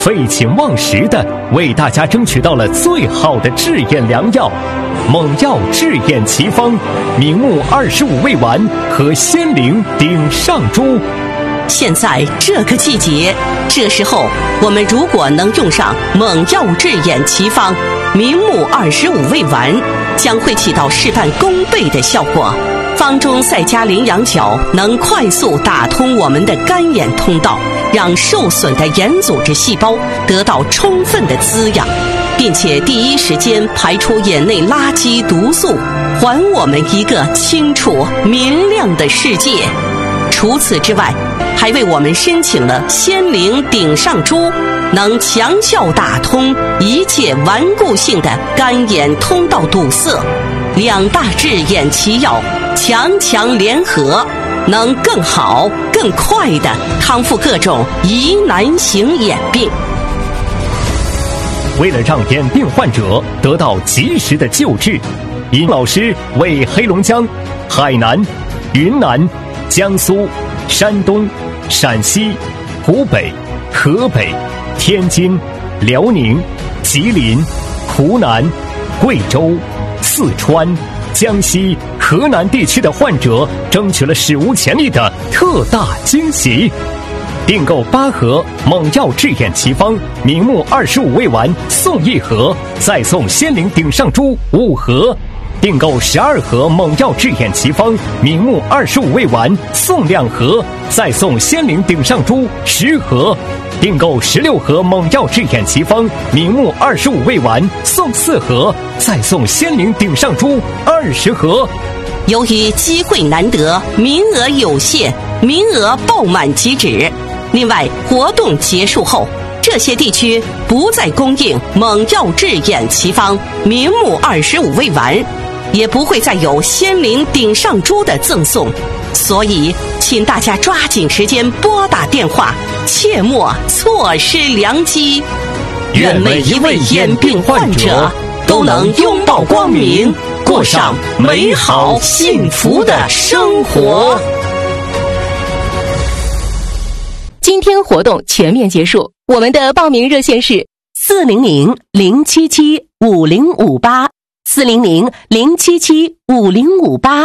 废寝忘食的为大家争取到了最好的治眼良药——猛药治眼奇方、明目25味丸和仙灵顶上珠。 现在这个季节，这时候我们如果能用上猛药治眼奇方、明目25味丸，将会起到事半功倍的效果。方中再加羚羊角，能快速打通我们的干眼通道，让受损的眼组织细胞得到充分的滋养，并且第一时间排出眼内垃圾毒素，还我们一个清楚明亮的世界。除此之外，还为我们申请了仙灵顶上珠，能强效打通一切顽固性的干眼通道堵塞。两大治眼奇药强强联合，能更好更快地康复各种疑难型眼病。 为了让眼病患者得到及时的救治，尹老师为黑龙江、海南、云南、江苏、山东、陕西、湖北、河北、天津、辽宁、吉林、湖南、贵州、四川、江西、河南地区的患者争取了史无前例的特大惊喜。订购8盒猛药治眼奇方、明目25味丸送1盒，再送仙灵顶上珠5盒。订购12盒猛药治眼奇方、明目25味丸送2盒，再送仙灵顶上珠10盒。订购16盒猛药治眼奇方、明目25味丸送4盒，再送仙灵顶上珠20盒。 由于机会难得，名额有限，名额爆满即止。另外，活动结束后，这些地区不再供应猛药治眼奇方、明目25味丸，也不会再有仙灵顶上珠的赠送。所以请大家抓紧时间拨打电话，切莫错失良机。愿每一位眼病患者都能拥抱光明，过上美好幸福的生活。 今天活动全面结束，我们的报名热线是400-077-5058 400-077-5058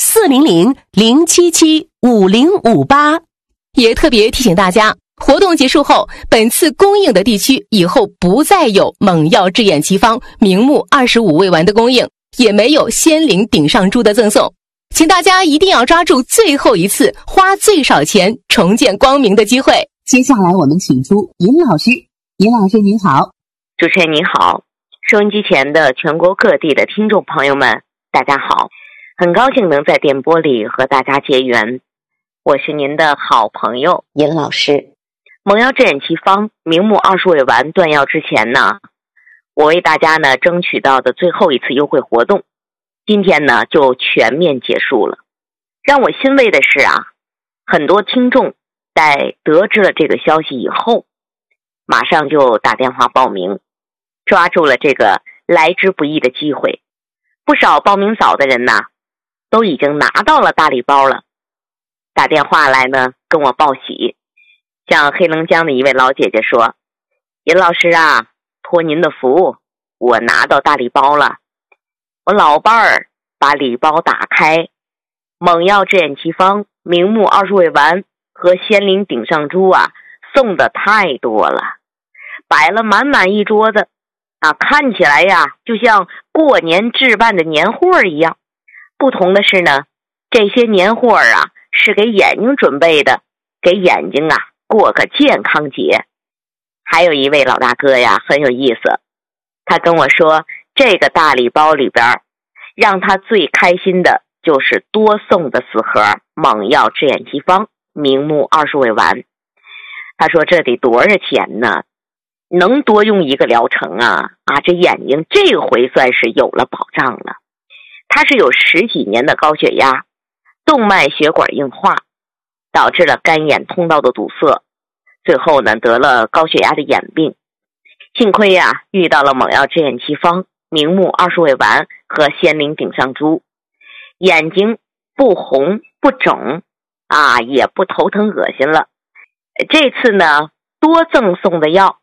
400-077-5058。也特别提醒大家，活动结束后，本次供应的地区以后不再有猛药治眼奇方、明目25味丸的供应，也没有仙灵顶上珠的赠送。请大家一定要抓住最后一次花最少钱重见光明的机会。 接下来我们请出尹老师。尹老师您好。 主持人您好，收音机前的全国各地的听众朋友们大家好，很高兴能在电波里和大家结缘，我是您的好朋友尹老师。猛药治眼奇方、明目20味丸断药之前呢，我为大家呢争取到的最后一次优惠活动，今天呢就全面结束了。让我欣慰的是啊，很多听众在得知了这个消息以后，马上就打电话报名，抓住了这个来之不易的机会。不少报名早的人呢，都已经拿到了大礼包了，打电话来呢跟我报喜。像黑龙江的一位老姐姐说，尹老师啊，托您的福，我拿到大礼包了。我老伴儿把礼包打开，猛药治眼奇方、明目20味丸和仙灵顶上珠啊，送的太多了，摆了满满一桌子啊，看起来呀就像过年置办的年货一样。不同的是呢，这些年货啊是给眼睛准备的，给眼睛啊过个健康节。还有一位老大哥呀很有意思，他跟我说，这个大礼包里边让他最开心的就是多送的4盒猛药治眼奇方、明目20味丸。他说这得多少钱呢？能多用一个疗程啊，这眼睛这回算是有了保障了。他是有10几年的高血压，动脉血管硬化，导致了干眼通道的堵塞，最后呢得了高血压的眼病。幸亏呀遇到了猛药治眼奇方、明目20味丸和仙灵顶上珠，眼睛不红不肿也不头疼恶心了。这次呢多赠送的药